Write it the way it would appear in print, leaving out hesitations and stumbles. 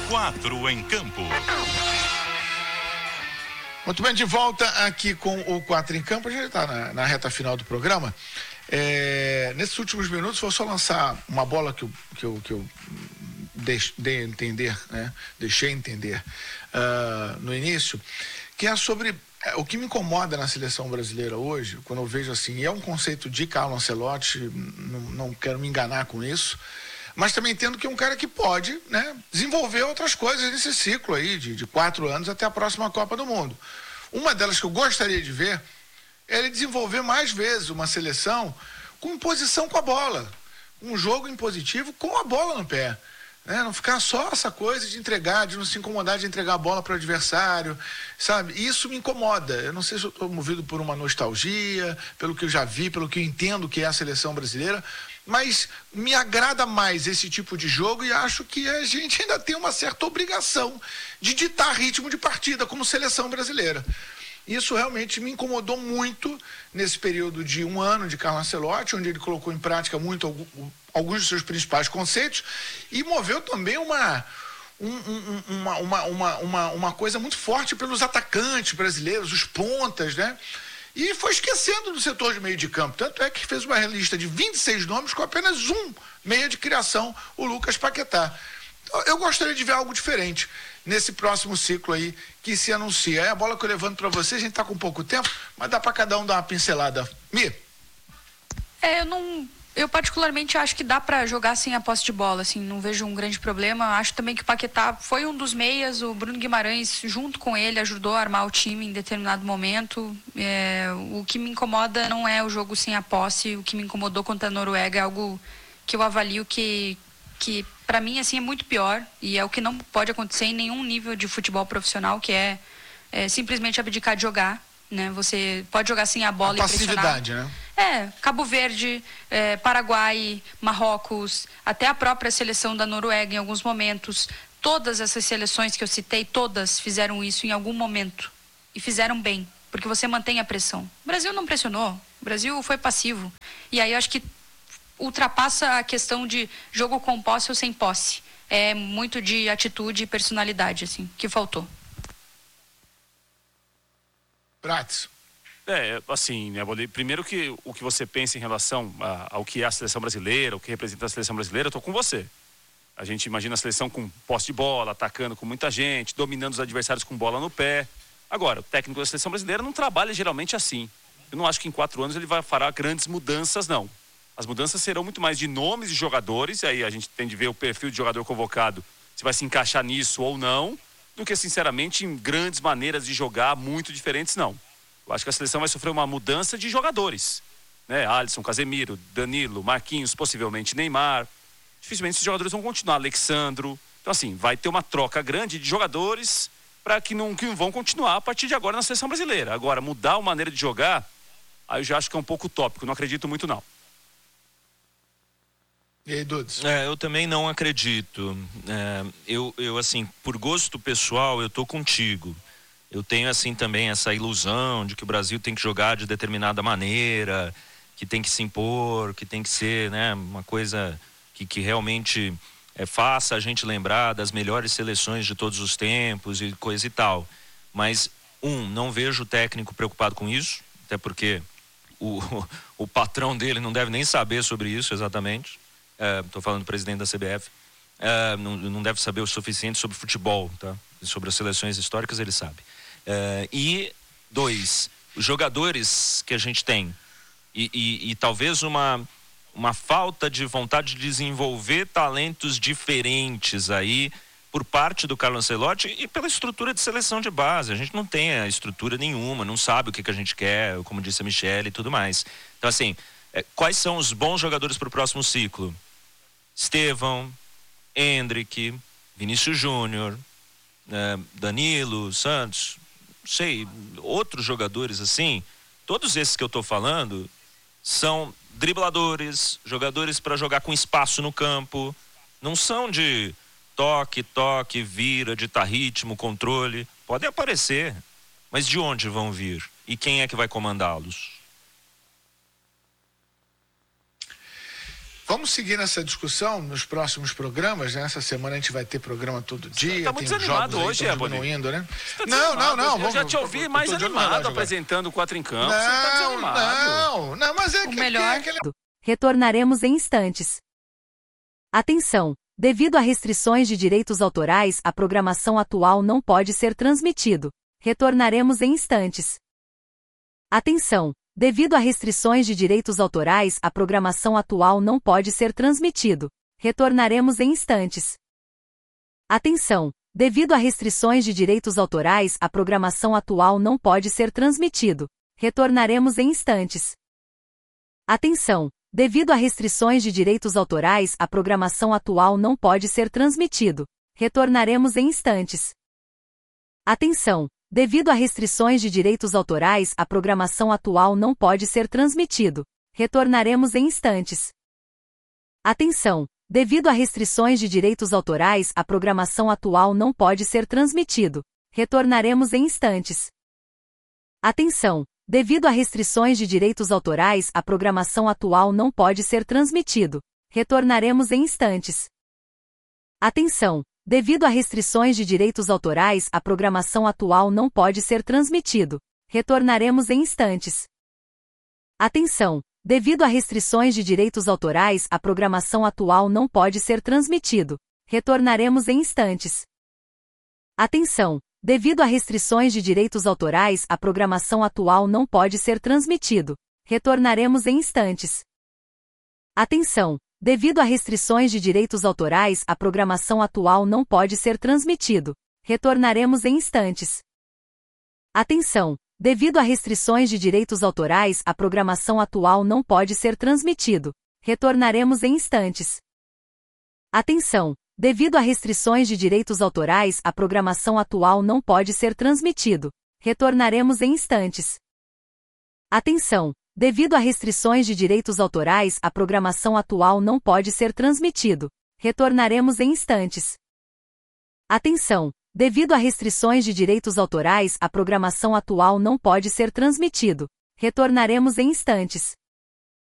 Quatro em Campo. Muito bem, de volta aqui com o Quatro em Campo. A gente está na reta final do programa. Nesses últimos minutos, vou só lançar uma bola que eu deixei entender no início, que é sobre o que me incomoda na seleção brasileira hoje, quando eu vejo assim, e é um conceito de Carlo Ancelotti, não quero me enganar com isso, mas também entendo que é um cara que pode, né, desenvolver outras coisas nesse ciclo aí de 4 anos até a próxima Copa do Mundo. Uma delas que eu gostaria de ver é ele desenvolver mais vezes uma seleção com imposição com a bola, um jogo impositivo com a bola no pé. Não ficar só essa coisa de entregar, de não se incomodar de entregar a bola para o adversário, sabe? Isso me incomoda. Eu não sei se eu estou movido por uma nostalgia, pelo que eu já vi, pelo que eu entendo que é a seleção brasileira, mas me agrada mais esse tipo de jogo e acho que a gente ainda tem uma certa obrigação de ditar ritmo de partida como seleção brasileira. Isso realmente me incomodou muito nesse período de 1 ano de Carlo Ancelotti, onde ele colocou em prática alguns dos seus principais conceitos e moveu também uma coisa muito forte pelos atacantes brasileiros, os pontas, né? E foi esquecendo do setor de meio de campo. Tanto é que fez uma lista de 26 nomes com apenas um meia de criação, o Lucas Paquetá. Eu gostaria de ver algo diferente nesse próximo ciclo aí que se anuncia. É a bola que eu levanto para você, a gente tá com pouco tempo, mas dá para cada um dar uma pincelada. Mi? Eu particularmente acho que dá para jogar sem a posse de bola, assim, não vejo um grande problema. Acho também que o Paquetá foi um dos meias, o Bruno Guimarães junto com ele ajudou a armar o time em determinado momento. O que me incomoda não é o jogo sem a posse, o que me incomodou contra a Noruega é algo que eu avalio que para mim assim é muito pior e é o que não pode acontecer em nenhum nível de futebol profissional, que é simplesmente abdicar de jogar, né? Você pode jogar sem a bola e pressionar. Passividade, né? Cabo Verde, Paraguai, Marrocos, até a própria seleção da Noruega em alguns momentos, todas essas seleções que eu citei, todas fizeram isso em algum momento e fizeram bem, porque você mantém a pressão. O Brasil não pressionou, o Brasil foi passivo e aí eu acho que ultrapassa a questão de jogo com posse ou sem posse. É muito de atitude e personalidade, assim, que faltou. Prates. Assim, né, primeiro que o que você pensa em relação ao que é a seleção brasileira, o que representa a seleção brasileira, eu tô com você. A gente imagina a seleção com posse de bola, atacando com muita gente, dominando os adversários com bola no pé. Agora, o técnico da seleção brasileira não trabalha geralmente assim. Eu não acho que em 4 anos ele fará grandes mudanças, não. As mudanças serão muito mais de nomes de jogadores, e aí a gente tem de ver o perfil de jogador convocado, se vai se encaixar nisso ou não, do que, sinceramente, em grandes maneiras de jogar muito diferentes, não. Eu acho que a seleção vai sofrer uma mudança de jogadores, né? Alisson, Casemiro, Danilo, Marquinhos, possivelmente Neymar. Dificilmente esses jogadores vão continuar, Alexandro. Então, assim, vai ter uma troca grande de jogadores para que não vão continuar a partir de agora na seleção brasileira. Agora, mudar a maneira de jogar, aí eu já acho que é um pouco utópico, não acredito muito, não. E aí, Dudes? Eu também não acredito. Eu, assim, por gosto pessoal, eu tô contigo. Eu tenho, assim, também essa ilusão de que o Brasil tem que jogar de determinada maneira, que tem que se impor, que tem que ser, né, uma coisa que realmente faça a gente lembrar das melhores seleções de todos os tempos e coisa e tal. Mas, não vejo o técnico preocupado com isso, até porque o patrão dele não deve nem saber sobre isso exatamente. Estou falando do presidente da CBF. Não deve saber o suficiente sobre futebol, tá? Sobre as seleções históricas ele sabe. E 2, os jogadores que a gente tem e talvez uma falta de vontade de desenvolver talentos diferentes aí por parte do Carlo Ancelotti e pela estrutura de seleção de base. A gente não tem a estrutura nenhuma, não sabe o que a gente quer, como disse a Michele e tudo mais. Então, assim, quais são os bons jogadores para o próximo ciclo? Estevão, Endrick, Vinícius Júnior, Danilo, Santos, não sei, outros jogadores assim. Todos esses que eu estou falando são dribladores, jogadores para jogar com espaço no campo, não são de toque, vira, ditar ritmo, controle. Podem aparecer, mas de onde vão vir? E quem é que vai comandá-los? Vamos seguir nessa discussão nos próximos programas, né? Essa semana a gente vai ter programa todo dia. Tá muito desanimado hoje, diminuindo, né? Tá não. Eu já te ouvi mais animado apresentando o 4 em Campo. Você tá desanimado. Não, mas é o melhor. Retornaremos em instantes. Atenção! Devido a restrições de direitos autorais, a programação atual não pode ser transmitido. Retornaremos em instantes. Atenção! Devido a restrições de direitos autorais, a programação atual não pode ser transmitido. Retornaremos em instantes. Atenção! Devido a restrições de direitos autorais, a programação atual não pode ser transmitido. Retornaremos em instantes. Atenção! Devido a restrições de direitos autorais, a programação atual não pode ser transmitido. Retornaremos em instantes. Atenção! Devido a restrições de direitos autorais, a programação atual não pode ser transmitido. Retornaremos em instantes. Atenção! Devido a restrições de direitos autorais, a programação atual não pode ser transmitido. Retornaremos em instantes. Atenção! Devido a restrições de direitos autorais, a programação atual não pode ser transmitido. Retornaremos em instantes. Atenção! Devido a restrições de direitos autorais, a programação atual não pode ser transmitido. Retornaremos em instantes. Atenção! Devido a restrições de direitos autorais, a programação atual não pode ser transmitido. Retornaremos em instantes. Atenção! Devido a restrições de direitos autorais, a programação atual não pode ser transmitido. Retornaremos em instantes. Atenção! Devido a restrições de direitos autorais, a programação atual não pode ser transmitido. Retornaremos em instantes. Atenção! Devido a restrições de direitos autorais, a programação atual não pode ser transmitido. Retornaremos em instantes. Atenção! Devido a restrições de direitos autorais, a programação atual não pode ser transmitido. Retornaremos em instantes. Atenção! Devido a restrições de direitos autorais, a programação atual não pode ser transmitido. Retornaremos em instantes. Atenção! Devido a restrições de direitos autorais, a programação atual não pode ser transmitido. Retornaremos em instantes.